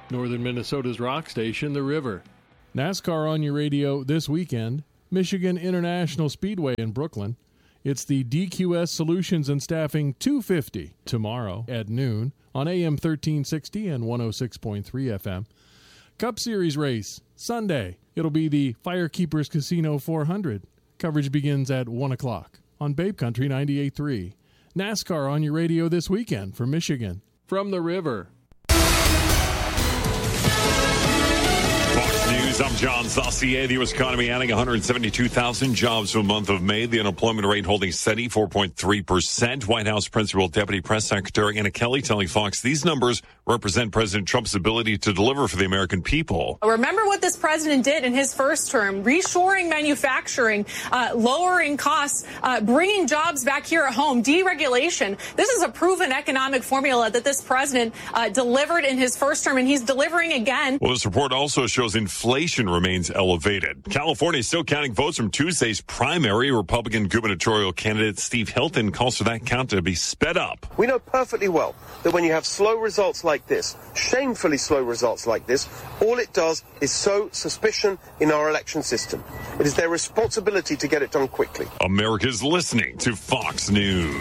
Northern Minnesota's rock station, The River. NASCAR on your radio this weekend, Michigan International Speedway in Brooklyn. It's the DQS Solutions and Staffing 250 tomorrow at noon on AM 1360 and 106.3 FM. Cup Series race, Sunday. It'll be the Firekeepers Casino 400. Coverage begins at 1 o'clock on Babe Country 98.3. NASCAR on your radio this weekend for Michigan. From The River. Fox News, I'm John Saucier. The U.S. economy adding 172,000 jobs for the month of May. The unemployment rate holding steady, 4.3%. White House Principal Deputy Press Secretary Anna Kelly telling Fox these numbers represent President Trump's ability to deliver for the American people. Remember what this president did in his first term, reshoring manufacturing, lowering costs, bringing jobs back here at home, deregulation. This is a proven economic formula that this president delivered in his first term, and he's delivering again. Well, this report also shows inflation remains elevated. California is still counting votes from Tuesday's primary. Republican gubernatorial candidate Steve Hilton calls for that count to be sped up. We know perfectly well that when you have slow results like this, shamefully slow results like this, all it does is sow suspicion in our election system. It is their responsibility to get it done quickly. America's listening to Fox News.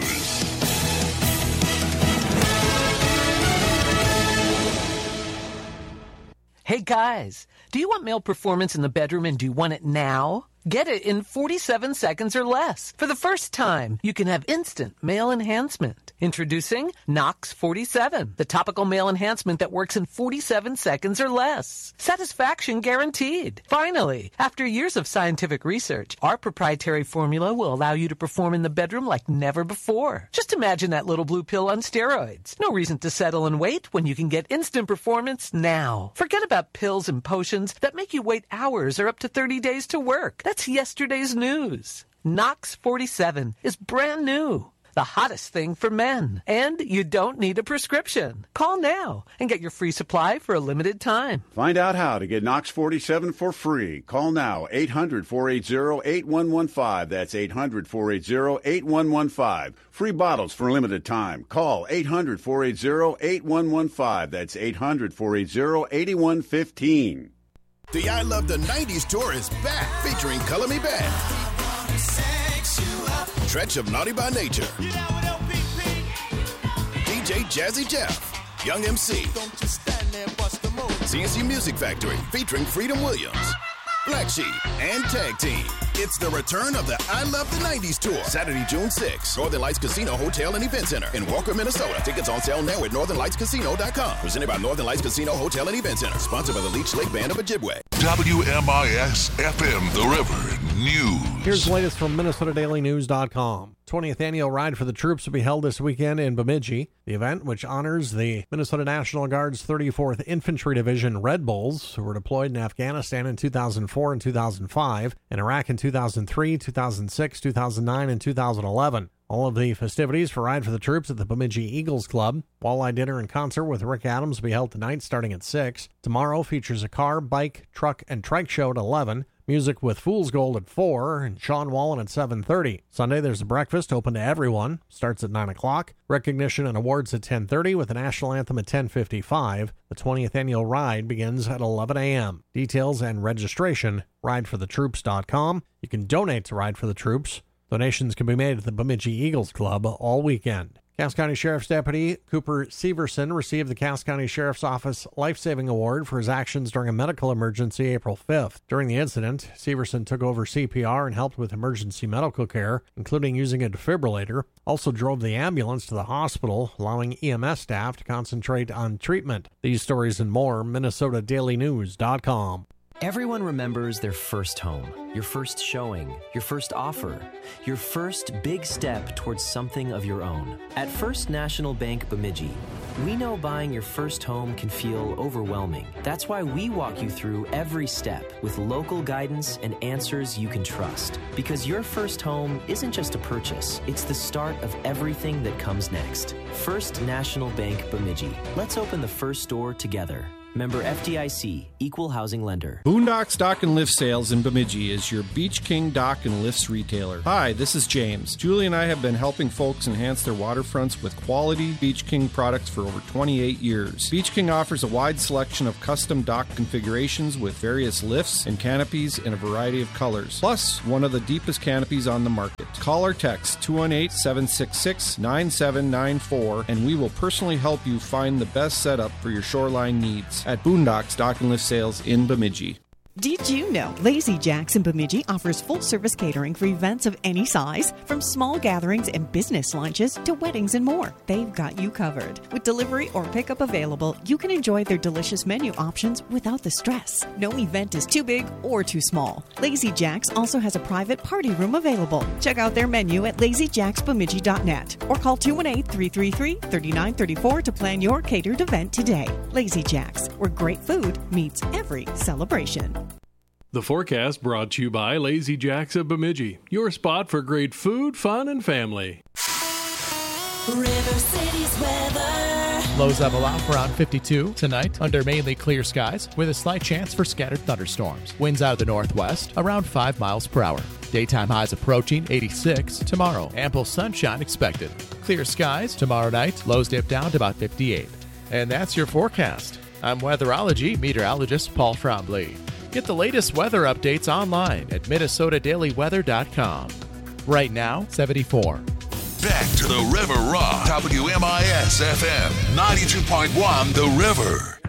Hey guys, do you want male performance in the bedroom and do you want it now? Get it in 47 seconds or less. For the first time, you can have instant male enhancement. Introducing Knox 47, the topical male enhancement that works in 47 seconds or less. Satisfaction guaranteed. Finally, after years of scientific research, our proprietary formula will allow you to perform in the bedroom like never before. Just imagine that little blue pill on steroids. No reason to settle and wait when you can get instant performance now. Forget about pills and potions that make you wait hours or up to 30 days to work. That's yesterday's news. Knox 47 is brand new. The hottest thing for men. And you don't need a prescription. Call now and get your free supply for a limited time. Find out how to get Knox 47 for free. Call now, 800-480-8115. That's 800-480-8115. Free bottles for a limited time. Call 800-480-8115. That's 800-480-8115. The I Love the 90s tour is back, featuring Color Me Back, Stretch of Naughty by Nature, DJ Jazzy Jeff, Young MC, CNC Music Factory featuring Freedom Williams, Black Sheep, and Tag Team. It's the return of the I Love the 90s tour, Saturday, June 6th, Northern Lights Casino Hotel and Event Center in Walker, Minnesota. Tickets on sale now at northernlightscasino.com. Presented by Northern Lights Casino Hotel and Event Center. Sponsored by the Leech Lake Band of Ojibwe. WMIS FM, The River News. Here's the latest from MinnesotaDailyNews.com. 20th Annual Ride for the Troops will be held this weekend in Bemidji. The event, which honors the Minnesota National Guard's 34th Infantry Division Red Bulls, who were deployed in Afghanistan in 2004 and 2005, in Iraq in 2003, 2006, 2009, and 2011. All of the festivities for Ride for the Troops at the Bemidji Eagles Club. Walleye dinner and concert with Rick Adams will be held tonight starting at 6. Tomorrow features a car, bike, truck, and trike show at 11. Music with Fool's Gold at 4 and Sean Wallen at 7:30. Sunday, there's a breakfast open to everyone. Starts at 9 o'clock. Recognition and awards at 10:30 with the national anthem at 10:55. The 20th annual ride begins at 11 a.m. Details and registration, rideforthetroops.com. You can donate to Ride for the Troops. Donations can be made at the Bemidji Eagles Club all weekend. Cass County Sheriff's Deputy Cooper Severson received the Cass County Sheriff's Office Life-Saving Award for his actions during a medical emergency April 5th. During the incident, Severson took over CPR and helped with emergency medical care, including using a defibrillator. Also drove the ambulance to the hospital, allowing EMS staff to concentrate on treatment. These stories and more, MinnesotaDailyNews.com. Everyone remembers their first home, your first showing, your first offer, your first big step towards something of your own. At First National Bank Bemidji, we know buying your first home can feel overwhelming. That's why we walk you through every step with local guidance and answers you can trust. Because your first home isn't just a purchase, it's the start of everything that comes next. First National Bank Bemidji. Let's open the first door together. Member FDIC, Equal Housing Lender. Boondocks Dock and Lift Sales in Bemidji is your Beach King Dock and Lifts retailer. Hi, this is James. Julie and I have been helping folks enhance their waterfronts with quality Beach King products for over 28 years. Beach King offers a wide selection of custom dock configurations with various lifts and canopies in a variety of colors, plus one of the deepest canopies on the market. Call or text 218-766-9794 and we will personally help you find the best setup for your shoreline needs at Boondocks Dock and Lift Sales in Bemidji. Did you know Lazy Jack's in Bemidji offers full-service catering for events of any size? From small gatherings and business lunches to weddings and more, they've got you covered. With delivery or pickup available, you can enjoy their delicious menu options without the stress. No event is too big or too small. Lazy Jack's also has a private party room available. Check out their menu at lazyjacksbemidji.net or call 218-333-3934 to plan your catered event today. Lazy Jack's, where great food meets every celebration. The forecast brought to you by Lazy Jack's of Bemidji, your spot for great food, fun, and family. River City's weather. Lows level off around 52 tonight under mainly clear skies with a slight chance for scattered thunderstorms. Winds out of the northwest around 5 miles per hour. Daytime highs approaching 86 tomorrow. Ample sunshine expected. Clear skies tomorrow night. Lows dip down to about 58. And that's your forecast. I'm weatherology meteorologist Paul Trombley. Get the latest weather updates online at minnesotadailyweather.com. Right now, 74. Back to the River Rock. WMIS FM 92.1 The River.